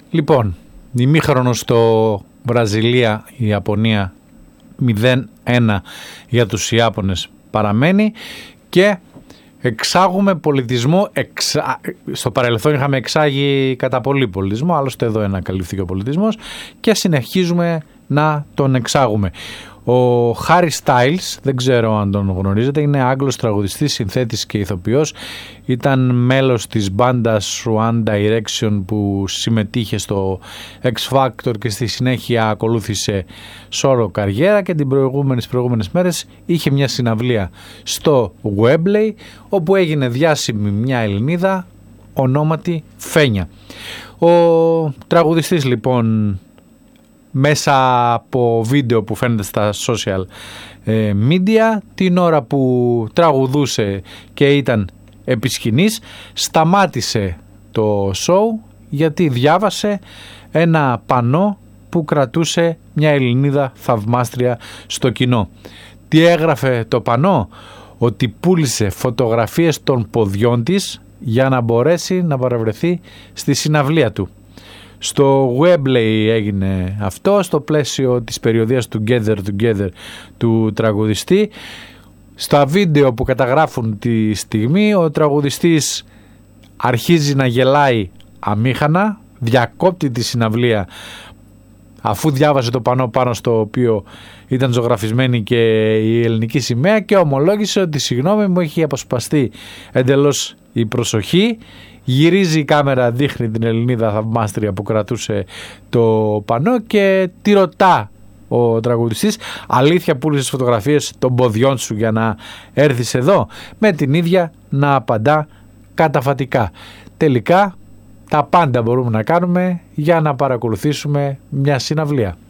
Λοιπόν, ημίχρονο στο Βραζιλία, η Ιαπωνία 0-1 για τους Ιάπωνες παραμένει και εξάγουμε πολιτισμό. Στο παρελθόν είχαμε εξάγει κατά πολύ πολιτισμό, άλλωστε εδώ ανακαλύφθηκε ο πολιτισμός και συνεχίζουμε να τον εξάγουμε. Ο Harry Styles, δεν ξέρω αν τον γνωρίζετε, είναι Άγγλος τραγουδιστής, συνθέτης και ηθοποιός. Ήταν μέλος της μπάντας One Direction που συμμετείχε στο X Factor και στη συνέχεια ακολούθησε σόλο καριέρα και τις προηγούμενες μέρες είχε μια συναυλία στο Wembley όπου έγινε διάσημη μια Ελληνίδα ονόματι Φένια. Ο τραγουδιστής λοιπόν, μέσα από βίντεο που φαίνεται στα social media, την ώρα που τραγουδούσε και ήταν επί σκηνής, σταμάτησε το show γιατί διάβασε ένα πανό που κρατούσε μια Ελληνίδα θαυμάστρια στο κοινό. Τι έγραφε το πανό? Ότι πούλησε φωτογραφίες των ποδιών της για να μπορέσει να παρευρεθεί στη συναυλία του. Στο Wembley έγινε αυτό, στο πλαίσιο της περιοδίας Together του τραγουδιστή. Στα βίντεο που καταγράφουν τη στιγμή, ο τραγουδιστής αρχίζει να γελάει αμήχανα, διακόπτει τη συναυλία αφού διάβασε το πανό πάνω στο οποίο ήταν ζωγραφισμένη και η ελληνική σημαία και ομολόγησε ότι συγγνώμη, μου έχει αποσπαστεί εντελώς η προσοχή. Γυρίζει η κάμερα, δείχνει την Ελληνίδα θαυμάστρια που κρατούσε το πανό και τη ρωτά ο τραγουδιστής, αλήθεια πούλησες φωτογραφίες των ποδιών σου για να έρθεις εδώ? Με την ίδια να απαντά καταφατικά. Τελικά τα πάντα μπορούμε να κάνουμε για να παρακολουθήσουμε μια συναυλία.